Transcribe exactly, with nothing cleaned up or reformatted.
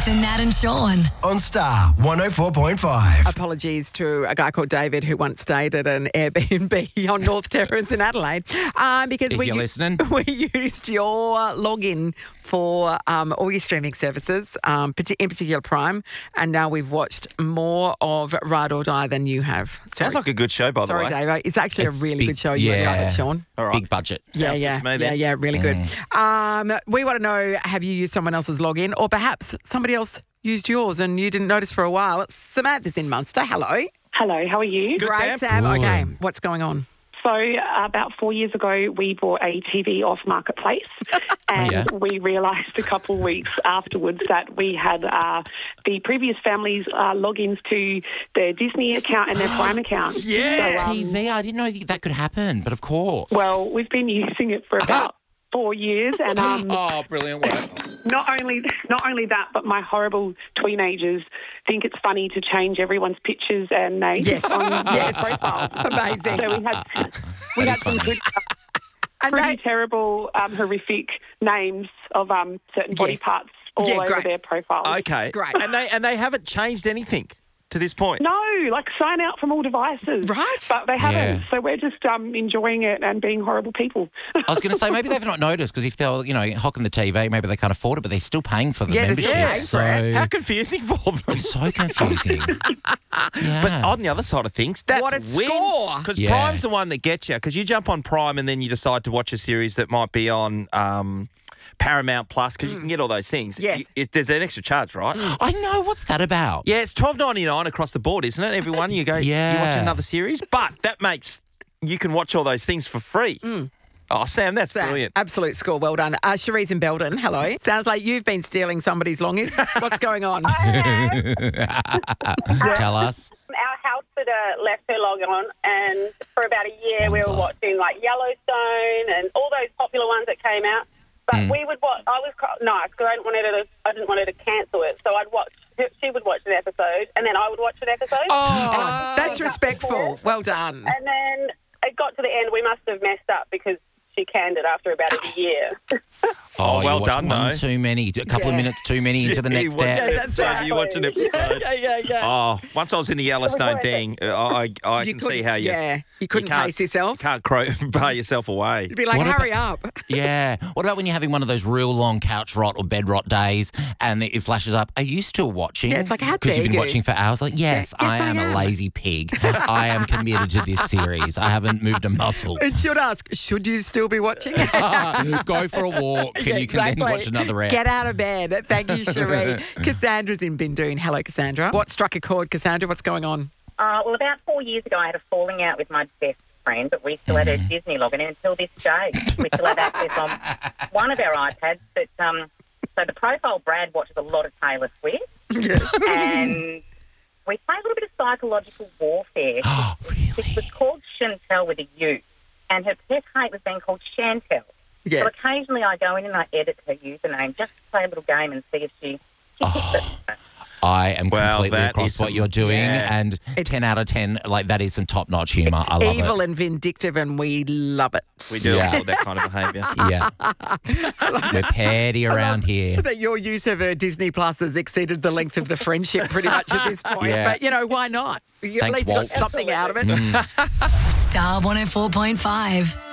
Nathan, Nat and Sean. On Star one oh four point five. Apologies to a guy called David who once stayed at an Airbnb on North Terrace in Adelaide uh, because If we, you're listening. we used your login for um, all your streaming services, um, parti- in particular Prime, and now we've watched more of Ride or Die than you have. Sorry. Sounds like a good show, by the Sorry, way. Dave. It's actually It's a really big- good show. You really like yeah. it, Sean. All right. Big budget. Yeah, Sounds yeah, good to me yeah, then. yeah, really good. Um, we want to know, have you used someone else's login or perhaps somebody else used yours and you didn't notice for a while? Samantha's in Munster. Hello. Hello, how are you? Good, Great, Sam. Sam. Good. Okay, what's going on? So uh, about four years ago, we bought a T V off Marketplace, and yeah. we realised a couple of weeks afterwards that we had uh, the previous family's uh, logins to their Disney account and their Prime account. Yeah. So, um, T V, I didn't know that could happen, but of course. well, we've been using it for about four years, and um, Oh, brilliant work. not only not only that, but my horrible teenagers think it's funny to change everyone's pictures and names Yes. on their Yes. profile. Amazing. So we had we That had is some funny. good, And pretty they- terrible, um, horrific names of um, certain body Yes. parts all Yeah, over great. their profiles. Okay. Great. And they and they haven't changed anything to this point. No, like sign out from all devices. Right. But they haven't. Yeah. So we're just um, enjoying it and being horrible people. I was going to say, maybe they've not noticed because if they're, you know, hocking the T V, maybe they can't afford it, but they're still paying for the Yeah, they're membership. still paying so for it. How confusing for them. it's so confusing. yeah. But on the other side of things, that's What a win. score. Because Yeah. Prime's the one that gets you. Because you jump on Prime and then you decide to watch a series that might be on um, Paramount Plus because you can get all those things. Yes. You- it, there's an extra charge, right? I know. What's that about? Yeah, it's twelve ninety nine across the board, isn't it? Everyone, you go, you watch Yeah. another series, but that makes you can watch all those things for free. Oh, Sam, that's Sam, brilliant. absolute score. Well done. Uh, Cherise in Belden, hello. Sounds like you've been stealing somebody's login. What's going on? Tell us. Our house sitter left her log on, and for about a year we were watching like Yellowstone and all those popular ones that came out. But we would watch. I was quite nice because I didn't want her to. I didn't want her to cancel it, so I'd watch. She would watch an episode, and then I would watch an episode. Oh, that's respectful. Well done. And then it got to the end. We must have messed up because she canned it after about a year. Oh, well you watched done, one though. too many. A couple of Yeah. minutes too many into the You next watch step. an That's episode, right. You watch an episode. Yeah, yeah, yeah. Oh, once I was in the Yellowstone worth thing, uh, I I You can see couldn't- how you yeah, you couldn't can't- pace yourself. You can't cro- pay yourself away. You'd be like, What hurry about- up. Yeah. What about when you're having one of those real long couch rot or bed rot days and it flashes up, are you still watching? Yeah, it's like, how Because dare you've been you? watching for hours. Like, yes, yes, I I am am. a lazy pig. I am committed to this series. I haven't moved a muscle. It should ask, should you still be watching? Go for a walk and Yeah, you can then exactly. watch another round. Get out of bed. Thank you, Cherie. Cassandra's in Bindoon. Hello, Cassandra. What struck a chord, Cassandra? What's going on? Uh, well, about four years ago, I had a falling out with my best friend, but we still had a Disney login, and until this day, we still have access on one of our iPads. But um, so the profile Brad watches a lot of Taylor Swift, and we play a little bit of psychological warfare. Oh, really? It was called Chantel with a U, and her pet hate was being called Chantel. So Yes. occasionally I go in and I edit her username just to play a little game and see if she, she picks it. I am Well, completely that across is what some- you're doing, yeah. and It's- ten out of ten, like that is some top-notch humour. I love Evil it. and vindictive, and we love it. We do Yeah. all that kind of behaviour. Yeah, we're petty around here. That your use of her Disney Plus has exceeded the length of the friendship pretty much at this point. Yeah. But, you know, why not? You at Thanks, least got Walt. something out of it. Star one oh four point five.